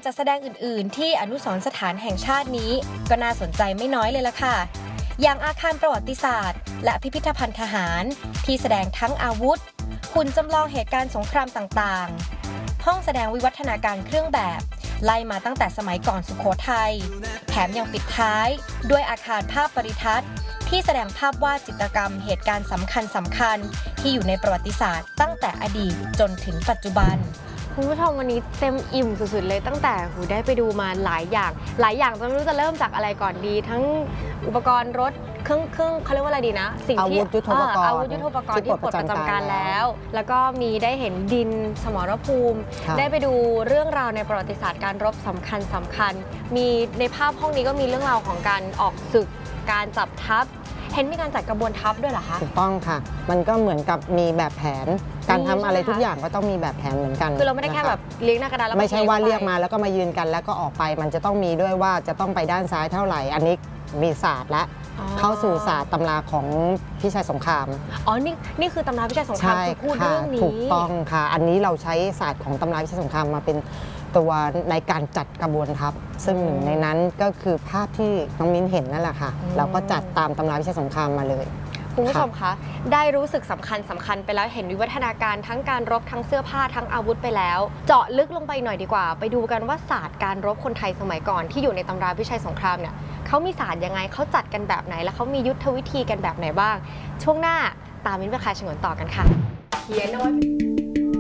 จัดแสดงอื่นๆที่อนุสรณ์สถานแห่งชาตินี้ก็น่าสนใจไม่น้อยเลยล่ะค่ะอย่างอาคารประวัติศาสตร์และพิพิธภัณฑ์ทหารที่แสดงทั้งอาวุธหุ่นจำลองเหตุการณ์สงครามต่างๆห้องแสดงวิวัฒนาการเครื่องแบบไล่มาตั้งแต่สมัยก่อนสุโขทัยแถมยังปิดท้ายด้วยอาคารภาพปริทัศน์ที่แสดงภาพวาดจิตรกรรมเหตุการณ์สำคัญที่อยู่ในประวัติศาสตร์ตั้งแต่อดีตจนถึงปัจจุบันคุณผู้ชมวันนี้เต็มอิ่มสุดๆเลยตั้งแต่ได้ไปดูมาหลายอย่างจะไม่รู้จะเริ่มจากอะไรก่อนดีทั้งอุปกรณ์รถเครื่องเขาเรียกว่าอะไรดีนะสิ่งที่อาวุธยุทโธปกรณ์ที่ปลดประจำการแล้วก็มีได้เห็นดินสมรภูมิได้ไปดูเรื่องราวในประวัติศาสตร์การรบสำคัญมีในภาพห้องนี้ก็มีเรื่องราวของการออกศึกการจับทัพเห็นมีการจัดกระบวนทัพด้วยเหรอคะถูกต้องค่ะมันก็เหมือนกับมีแบบแผนการทำอะไรทุกอย่างก็ต้องมีแบบแผนเหมือนกันคือเราไม่ได้แค่แบบเลี้ยงหน้ากระดานแล้วไม่ใช่ว่าเรียกมาแล้วก็มายืนกันแล้วก็ออกไปมันจะต้องมีด้วยว่าจะต้องไปด้านซ้ายเท่าไหร่อันนี้มีศาสตร์และเข้าสู่ศาสตร์ตำราของพิชัยสงครามนี่คือตำราพิชัยสงครามคือพูดเรื่องนี้ถูกต้องค่ะอันนี้เราใช้ศาสตร์ของตำราพิชัยสงครามมาเป็นตัวในการจัดกระบวนทัพซึ่งหนึ่งในนั้นก็คือภาพที่น้องมิ้นเห็นนั่นแหละค่ะเราก็จัดตามตำราพิชัยสงครามมาเลยคุณผู้ชมคะได้รู้สึกสำคัญไปแล้วเห็นวิวัฒนาการทั้งการรบทั้งเสื้อผ้าทั้งอาวุธไปแล้วเจาะลึกลงไปหน่อยดีกว่าไปดูกันว่าศาสตร์การรบคนไทยสมัยก่อนที่อยู่ในตำราพิชัยสงครามเนี่ยเขามีศาสตร์ยังไงเขาจัดกันแบบไหนและเขามียุทธวิธีกันแบบไหนบ้างช่วงหน้าตามมิ้นไปคลายฉงนต่อกันค่ะเขียนเอาไว้